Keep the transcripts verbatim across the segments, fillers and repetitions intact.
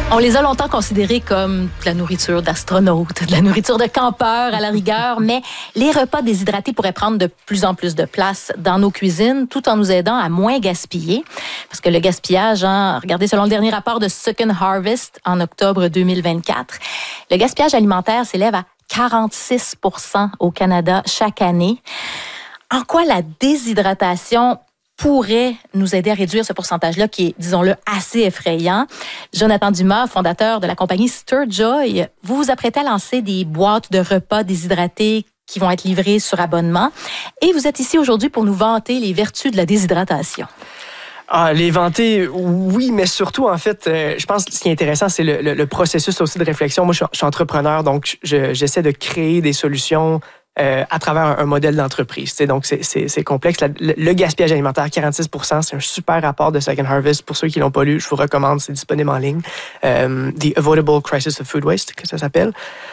On les a longtemps considérés comme de la nourriture d'astronautes, de la nourriture de campeurs à la rigueur, mais les repas déshydratés pourraient prendre de plus en plus de place dans nos cuisines, tout en nous aidant à moins gaspiller. Parce que le gaspillage, hein, regardez, selon le dernier rapport de Second Harvest en octobre deux mille vingt-quatre, le gaspillage alimentaire s'élève à quarante-six pour cent au Canada chaque année. En quoi la déshydratation pourrait nous aider à réduire ce pourcentage-là qui est, disons-le, assez effrayant? Jonathan Dumas, fondateur de la compagnie Sturjoy, vous vous apprêtez à lancer des boîtes de repas déshydratés qui vont être livrées sur abonnement. Et vous êtes ici aujourd'hui pour nous vanter les vertus de la déshydratation. Ah, les vanter, oui, mais surtout, en fait, euh, je pense que ce qui est intéressant, c'est le, le, le processus aussi de réflexion. Moi, je suis, je suis entrepreneur, donc je, j'essaie de créer des solutions Euh, à travers un, un modèle d'entreprise. T'sais, donc, c'est, c'est, c'est complexe. La, le, le gaspillage alimentaire, quarante-six pour cent, c'est un super rapport de Second Harvest. Pour ceux qui ne l'ont pas lu, je vous recommande, c'est disponible en ligne. Euh, The Avoidable Crisis of Food Waste, que ça s'appelle.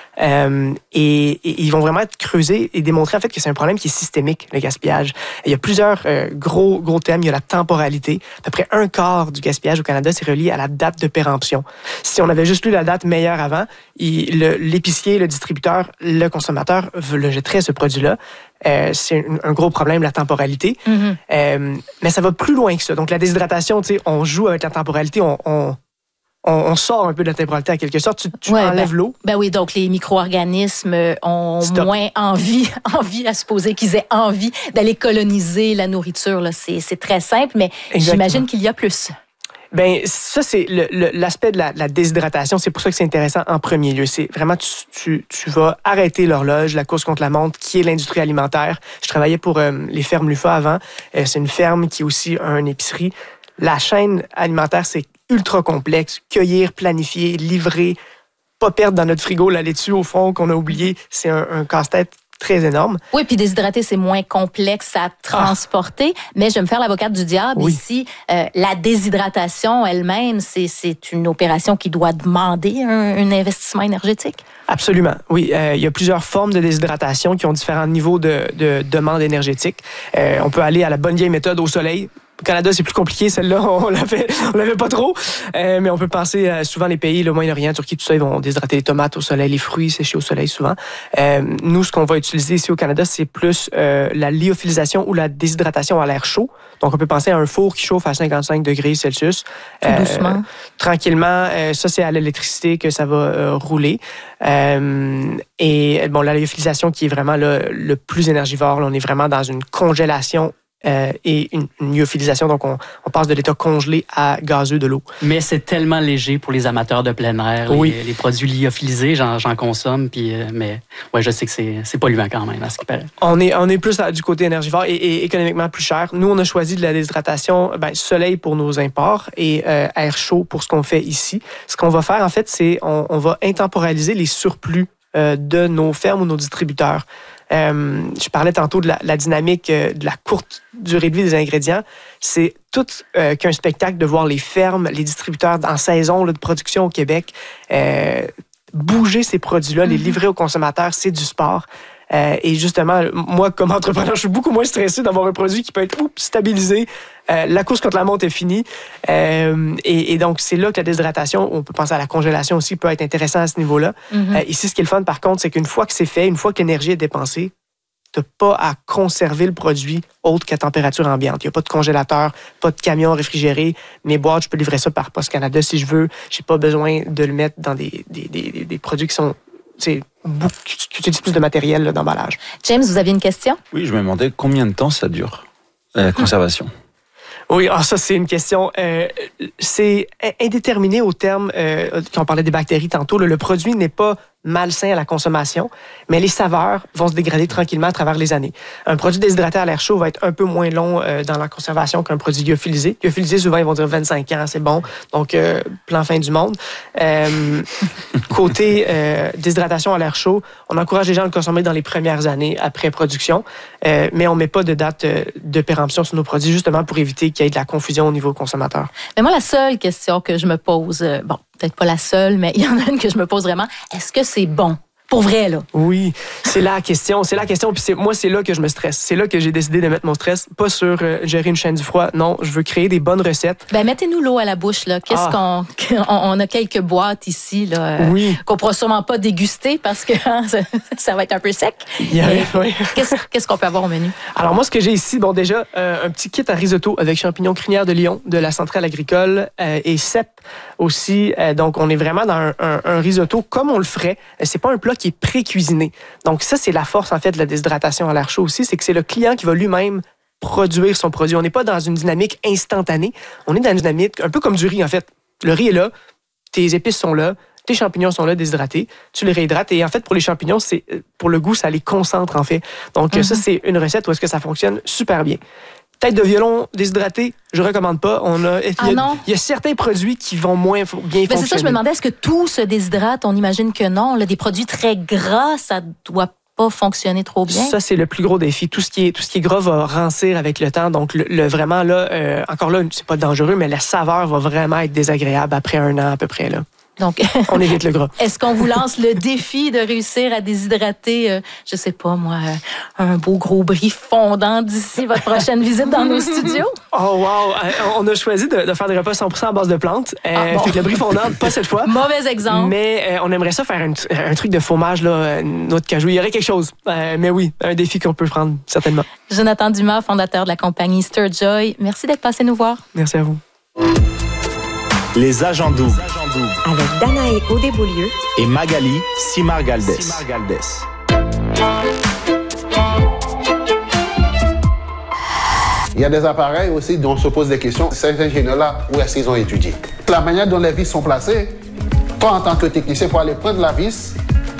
Euh, et, et ils vont vraiment être creusés et démontrer en fait que c'est un problème qui est systémique, le gaspillage. Il y a plusieurs euh, gros gros thèmes. Il y a la temporalité. À peu près un quart du gaspillage au Canada, c'est relié à la date de péremption. Si on avait juste lu la date meilleure avant, il, le, l'épicier, le distributeur, le consommateur le jetterait ce produit-là. Euh, c'est un, un gros problème, la temporalité. Mm-hmm. Euh, mais ça va plus loin que ça. Donc la déshydratation, tu sais, on joue avec la temporalité, on, on On, on sort un peu de la temporalité en quelque sorte. Tu, tu ouais, enlèves ben, l'eau. Ben oui, donc les micro-organismes ont Stop. moins envie, envie à supposer qu'ils aient envie d'aller coloniser la nourriture. Là. C'est, c'est très simple, mais Exactement. J'imagine qu'il y a plus. Ben ça, c'est le, le, l'aspect de la, la déshydratation. C'est pour ça que c'est intéressant en premier lieu. C'est vraiment, tu, tu, tu vas arrêter l'horloge, la course contre la montre, qui est l'industrie alimentaire. Je travaillais pour euh, les fermes Lufa avant. Euh, c'est une ferme qui est aussi une épicerie. La chaîne alimentaire, c'est ultra complexe. Cueillir, planifier, livrer, pas perdre dans notre frigo la laitue au fond qu'on a oublié, c'est un, un casse-tête très énorme. Oui, puis déshydrater, c'est moins complexe à transporter. Ah. Mais je vais me faire l'avocate du diable oui. ici. Euh, la déshydratation elle-même, c'est, c'est une opération qui doit demander un, un investissement énergétique? Absolument, oui. Euh, il y a plusieurs formes de déshydratation qui ont différents niveaux de, de demande énergétique. Euh, on peut aller à la bonne vieille méthode au soleil. Au Canada, c'est plus compliqué, celle-là, on l'avait, on l'avait pas trop. Euh, mais on peut penser à souvent les pays, le Moyen-Orient, Turquie, tout ça, ils vont déshydrater les tomates au soleil, les fruits séchés au soleil souvent. Euh, nous, ce qu'on va utiliser ici au Canada, c'est plus euh, la lyophilisation ou la déshydratation à l'air chaud. Donc, on peut penser à un four qui chauffe à cinquante-cinq degrés Celsius. Tout euh, doucement. Tranquillement. Euh, ça, c'est à l'électricité que ça va euh, rouler. Euh, et bon, la lyophilisation qui est vraiment le, le plus énergivore, là, on est vraiment dans une congélation Euh, et une, une lyophilisation, donc on, on passe de l'état congelé à gazeux de l'eau. Mais c'est tellement léger pour les amateurs de plein air, oui. les, les produits lyophilisés, j'en, j'en consomme, puis, euh, mais ouais, je sais que c'est, c'est polluant quand même, à ce qui paraît. On est, on est plus du côté énergivore et, et économiquement plus cher. Nous, on a choisi de la déshydratation, ben, soleil pour nos imports et euh, air chaud pour ce qu'on fait ici. Ce qu'on va faire, en fait, c'est on, on va intemporaliser les surplus euh, de nos fermes ou nos distributeurs. Euh, je parlais tantôt de la, la dynamique euh, de la courte durée de vie des ingrédients. C'est tout euh, qu'un spectacle de voir les fermes, les distributeurs en saison là, de production au Québec euh, bouger ces produits-là, mm-hmm. les livrer aux consommateurs, c'est du sport. Euh, et justement, moi, comme entrepreneur, je suis beaucoup moins stressé d'avoir un produit qui peut être oups, stabilisé. Euh, la course contre la montre est finie. Euh, et, et donc, c'est là que la déshydratation, on peut penser à la congélation aussi, peut être intéressant à ce niveau-là. Mm-hmm. Euh, ici, ce qui est le fun, par contre, c'est qu'une fois que c'est fait, une fois que l'énergie est dépensée, tu n'as pas à conserver le produit autre qu'à température ambiante. Il n'y a pas de congélateur, pas de camion réfrigéré. Mes boîtes, je peux livrer ça par Post Canada si je veux. Je n'ai pas besoin de le mettre dans des, des, des, des produits qui sont... C'est beaucoup, qui utilisent plus de matériel là, d'emballage. James, vous aviez une question? Oui, je me demandais combien de temps ça dure, la conservation. Oui, alors ça, c'est une question. Euh, c'est indéterminé au terme, euh, quand on parlait des bactéries tantôt, là, le produit n'est pas malsain à la consommation, mais les saveurs vont se dégrader tranquillement à travers les années. Un produit déshydraté à l'air chaud va être un peu moins long euh, dans la conservation qu'un produit lyophilisé. Lyophilisé, souvent, ils vont dire vingt-cinq ans, c'est bon, donc euh, plan fin du monde. Euh, côté euh, déshydratation à l'air chaud, on encourage les gens à le consommer dans les premières années après production, euh, mais on ne met pas de date euh, de péremption sur nos produits, justement pour éviter qu'il y ait de la confusion au niveau consommateur. Mais moi, la seule question que je me pose, euh, bon, peut-être pas la seule, mais il y en a une que je me pose vraiment. Est-ce que c'est bon? Pour vrai, là. Oui, c'est la question. C'est la question. Puis c'est, moi, c'est là que je me stresse. C'est là que j'ai décidé de mettre mon stress. Pas sur euh, gérer une chaîne du froid. Non, je veux créer des bonnes recettes. Ben, mettez-nous l'eau à la bouche, là. Qu'est-ce, ah. qu'on, on, on a quelques boîtes ici là, oui. qu'on ne pourra sûrement pas déguster parce que hein, ça, ça va être un peu sec. Yeah, oui. Qu'est-ce, qu'est-ce qu'on peut avoir au menu? Alors moi, ce que j'ai ici, bon déjà, euh, un petit kit à risotto avec champignons crinières de Lyon de la centrale agricole euh, et cèpe aussi. Euh, donc, on est vraiment dans un, un, un risotto comme on le ferait. C'est pas un plat qui est pré-cuisiné. Donc ça, c'est la force en fait de la déshydratation à l'air chaud aussi, c'est que c'est le client qui va lui-même produire son produit. On n'est pas dans une dynamique instantanée. On est dans une dynamique un peu comme du riz en fait. Le riz est là, tes épices sont là, tes champignons sont là déshydratés, tu les réhydrates et en fait pour les champignons, c'est pour le goût, ça les concentre en fait. Donc mm-hmm. ça c'est une recette où est-ce que ça fonctionne super bien. Tête de violon déshydraté, je recommande pas. On a, il, ah y a, non? il y a certains produits qui vont moins bien ben fonctionner. C'est ça, je me demandais, est-ce que tout se déshydrate? On imagine que non. Là, des produits très gras, ça doit pas fonctionner trop bien. Ça, c'est le plus gros défi. Tout ce qui est, tout ce qui est gras va rancir avec le temps. Donc, le, le vraiment, là, euh, encore là, c'est pas dangereux, mais la saveur va vraiment être désagréable après un an à peu près, là. Donc, on évite le gras. Est-ce qu'on vous lance le défi de réussir à déshydrater, euh, je sais pas moi, euh, un beau gros brie fondant d'ici votre prochaine visite dans nos studios? Oh wow! On a choisi de, de faire des repas cent pour cent à base de plantes. Euh, ah, bon. Fait que le brie fondant, pas cette fois. Mauvais exemple. Mais euh, on aimerait ça faire un, un truc de fromage, là, notre cajou. Il y aurait quelque chose. Euh, mais oui, un défi qu'on peut prendre, certainement. Jonathan Dumas, fondateur de la compagnie Sturjoy. Merci d'être passé nous voir. Merci à vous. Les agents doubles. Avec Danae Audéboulieu et Magali Simard-Galdès. Il y a des appareils aussi dont on se pose des questions. Ces ingénieurs-là, où est-ce qu'ils ont étudié? La manière dont les vis sont placées, toi, en tant que technicien, pour aller prendre la vis,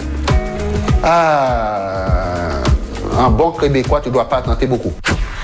ah, en bon québécois, tu ne dois pas tenter beaucoup.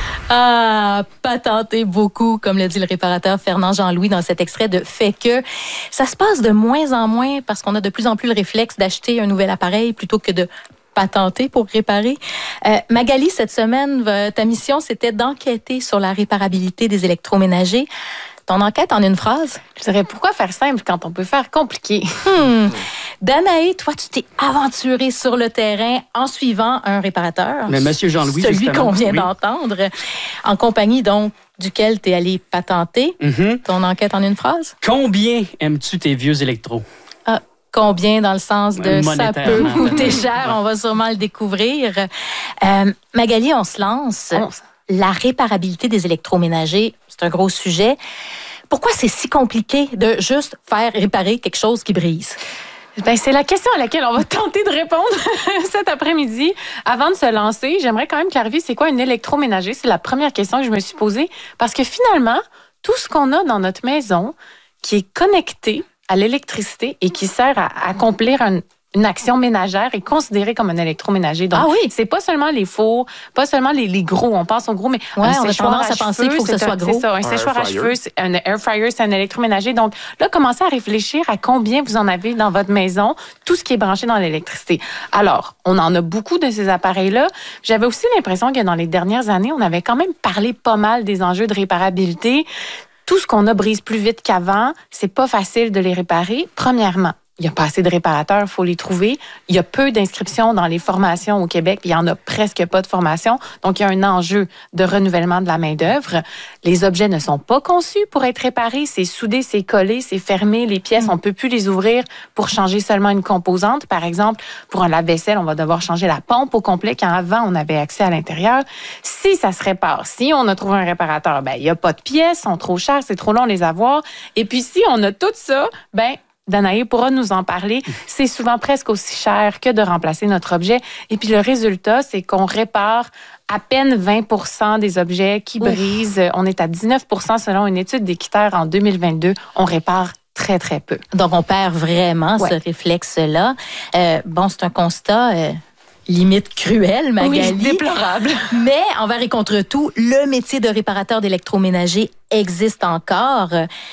Ah, patenter beaucoup, comme le dit le réparateur Fernand Jean-Louis dans cet extrait de Fait que. Ça se passe de moins en moins parce qu'on a de plus en plus le réflexe d'acheter un nouvel appareil plutôt que de patenter pour réparer. Euh, Magali, cette semaine, ta mission, c'était d'enquêter sur la réparabilité des électroménagers. Ton enquête en une phrase? Je dirais, pourquoi faire simple quand on peut faire compliqué? Hmm. Danae, toi, tu t'es aventurée sur le terrain en suivant un réparateur. Mais Monsieur Jean-Louis, celui justement, qu'on vient oui. d'entendre, en compagnie donc duquel tu es allé patenter. Mm-hmm. Ton enquête en une phrase? Combien aimes-tu tes vieux électros? Ah, combien dans le sens de ça peut coûter cher? On va sûrement le découvrir. Euh, Magali, on se lance. On... La réparabilité des électroménagers, c'est un gros sujet. Pourquoi c'est si compliqué de juste faire réparer quelque chose qui brise? Ben, c'est la question à laquelle on va tenter de répondre cet après-midi. Avant de se lancer, j'aimerais quand même clarifier c'est quoi un électroménager. C'est la première question que je me suis posée. Parce que finalement, tout ce qu'on a dans notre maison qui est connecté à l'électricité et qui sert à accomplir un une action ménagère est considérée comme un électroménager. Donc, ah oui. c'est pas seulement les fours, pas seulement les, les gros, on pense aux gros, mais ouais, un on a tendance à, à penser qu'il faut que ce soit gros. C'est ça, un, un séchoir à cheveux, un air fryer, c'est un électroménager. Donc là, commencez à réfléchir à combien vous en avez dans votre maison, tout ce qui est branché dans l'électricité. Alors, on en a beaucoup de ces appareils-là. J'avais aussi l'impression que dans les dernières années, on avait quand même parlé pas mal des enjeux de réparabilité. Tout ce qu'on a brise plus vite qu'avant, c'est pas facile de les réparer. Premièrement, il n'y a pas assez de réparateurs, il faut les trouver. Il y a peu d'inscriptions dans les formations au Québec, puis il n'y en a presque pas de formation. Donc, il y a un enjeu de renouvellement de la main-d'œuvre. Les objets ne sont pas conçus pour être réparés. C'est soudé, c'est collé, c'est fermé. Les pièces, on ne peut plus les ouvrir pour changer seulement une composante. Par exemple, pour un lave-vaisselle, on va devoir changer la pompe au complet quand avant, on avait accès à l'intérieur. Si ça se répare, si on a trouvé un réparateur, ben il n'y a pas de pièces, sont trop chères, c'est trop long de les avoir. Et puis, si on a tout ça, ben Danae pourra nous en parler. C'est souvent presque aussi cher que de remplacer notre objet. Et puis le résultat, c'est qu'on répare à peine vingt pour cent des objets qui Ouf. brisent. On est à dix-neuf pour cent selon une étude d'Équiterre en deux mille vingt-deux. On répare très, très peu. Donc, on perd vraiment ouais. ce réflexe-là. Euh, bon, c'est un constat... Euh... limite cruel, Magali. Oui, déplorable. Mais envers et contre tout, le métier de réparateur d'électroménager existe encore.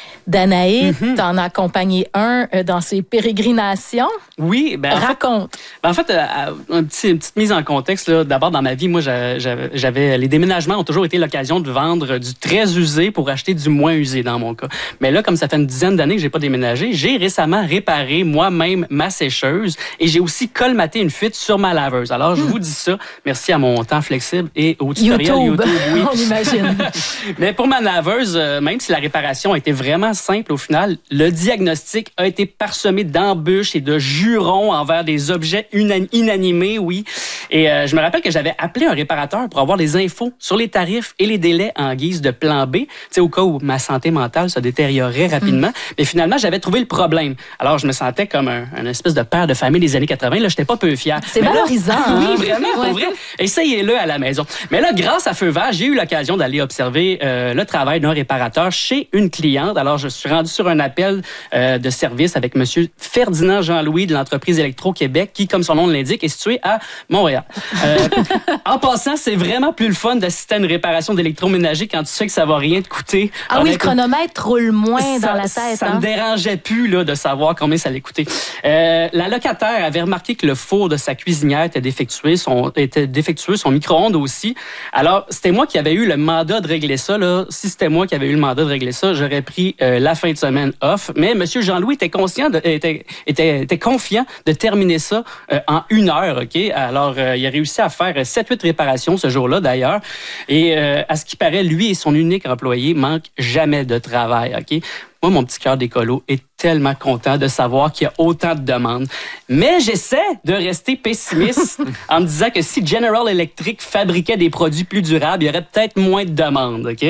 Danae, mm-hmm. t'en as accompagné un dans ses pérégrinations. Oui, ben raconte. En fait, ben en fait un petit, une petite mise en contexte. Là. D'abord, dans ma vie, moi, j'avais, j'avais les déménagements ont toujours été l'occasion de vendre du très usé pour acheter du moins usé dans mon cas. Mais là, comme ça fait une dizaine d'années que j'ai pas déménagé, j'ai récemment réparé moi-même ma sécheuse et j'ai aussi colmaté une fuite sur ma laveuse. Alors, je vous dis ça, merci à mon temps flexible et au tutoriel YouTube. YouTube. Oui. On imagine. Mais pour ma laveuse, même si la réparation a été vraiment tellement simple au final. Le diagnostic a été parsemé d'embûches et de jurons envers des objets unan- inanimés, oui. Et euh, je me rappelle que j'avais appelé un réparateur pour avoir des infos sur les tarifs et les délais en guise de plan B, tu sais, au cas où ma santé mentale se détériorait rapidement. Mm. Mais finalement, j'avais trouvé le problème. Alors, je me sentais comme un, un espèce de père de famille des années quatre-vingts. Là, j'étais pas peu fier. C'est mais valorisant. Là, hein? oui, vraiment, pour vrai. Essayez-le à la maison. Mais là, grâce à Feu Vert, j'ai eu l'occasion d'aller observer euh, le travail d'un réparateur chez une cliente. Alors, je suis rendu sur un appel euh, de service avec Monsieur Ferdinand Jean-Louis de l'entreprise Électro-Québec, qui, comme son nom l'indique, est situé à Montréal. Euh, en passant, c'est vraiment plus le fun d'assister à une réparation d'électroménager quand tu sais que ça va rien te coûter. Ah oui, le chronomètre roule moins ça, dans la tête. Ça hein? me dérangeait plus là, de savoir combien ça allait coûter. Euh, la locataire avait remarqué que le four de sa cuisinière était défectueux, son, était défectueux, son micro-ondes aussi. Alors, c'était moi qui avais eu le mandat de régler ça. Là. Si c'était moi qui avais eu le mandat de régler ça, j'aurais pris euh, la fin de semaine off. Mais M. Jean-Louis était conscient, de, était, était, était confiant de terminer ça euh, en une heure. Ok. Alors, euh, il a réussi à faire sept huit réparations ce jour-là, d'ailleurs. Et euh, à ce qui paraît, lui et son unique employé manquent jamais de travail. Ok. Moi, mon petit cœur d'écolo est tellement content de savoir qu'il y a autant de demandes. Mais j'essaie de rester pessimiste en me disant que si General Electric fabriquait des produits plus durables, il y aurait peut-être moins de demandes. Ok.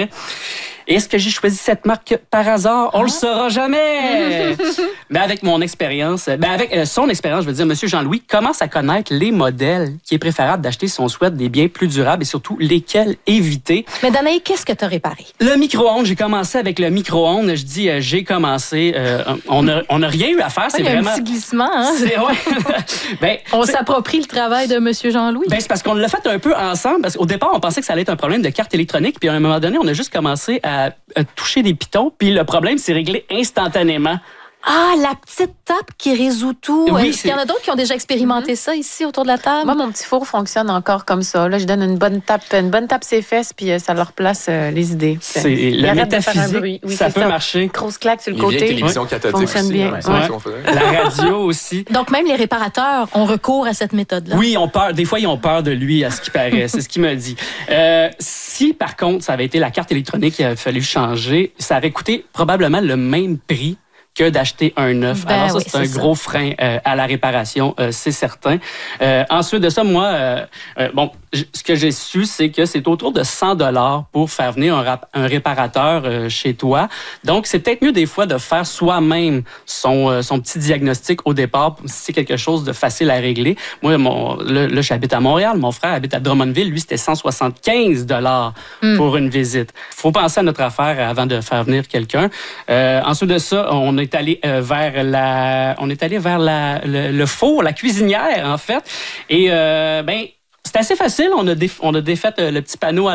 Et est-ce que j'ai choisi cette marque par hasard? On ah. le saura jamais! Mais avec mon expérience, ben avec euh, son expérience, je veux dire, M. Jean-Louis commence à connaître les modèles qui est préférable d'acheter si on souhaite des biens plus durables et surtout lesquels éviter. Mais Danaï, qu'est-ce que tu as réparé? Le micro-ondes. J'ai commencé avec le micro-ondes. Je dis, euh, j'ai commencé. Euh, on n'a on a rien eu à faire. C'est il y a vraiment... un petit glissement. Hein? C'est, ouais. ben, on s'approprie le travail de M. Jean-Louis. Ben, c'est parce qu'on l'a fait un peu ensemble. Parce qu'au départ, on pensait que ça allait être un problème de carte électronique. Puis à un moment donné, on a juste commencé à À, à toucher des pitons, puis le problème s'est réglé instantanément. Ah, la petite tape qui résout tout. Oui, Est-ce qu'il y en a d'autres qui ont déjà expérimenté mm-hmm. ça ici autour de la table? Moi, mon petit four fonctionne encore comme ça. Là, je donne une bonne tape, une bonne tape ses fesses, puis euh, ça leur place euh, les idées. C'est, c'est le métaphysique, oui, ça peut ça. marcher. Grosse claque sur le les côté. Les télévisions ouais. cathodiques fonctionne aussi. bien. Ouais. Ouais. La radio aussi. Donc, même les réparateurs ont recours à cette méthode-là. Oui, on peur. Des fois, ils ont peur de lui, à ce qui paraît. C'est ce qu'il me dit. Euh, si, par contre, ça avait été la carte électronique qu'il avait fallu changer, ça aurait coûté probablement le même prix que d'acheter un neuf. Ben Alors ça, oui, c'est, c'est un ça. gros frein euh, à la réparation, euh, c'est certain. Euh, ensuite de ça, moi, euh, euh, bon, j- ce que j'ai su, c'est que c'est autour de cent dollars pour faire venir un, rap- un réparateur euh, chez toi. Donc, c'est peut-être mieux des fois de faire soi-même son, euh, son petit diagnostic au départ, si c'est quelque chose de facile à régler. Moi, mon, là, là, j'habite à Montréal, mon frère habite à Drummondville, lui, c'était cent soixante-quinze dollars mm. pour une visite. Faut penser à notre affaire avant de faire venir quelqu'un. Euh, ensuite de ça, on a est allé euh, vers la, on est allé vers la, le, le four, la cuisinière en fait, et euh, ben c'est assez facile. On a déf, on a défait euh, le petit panneau à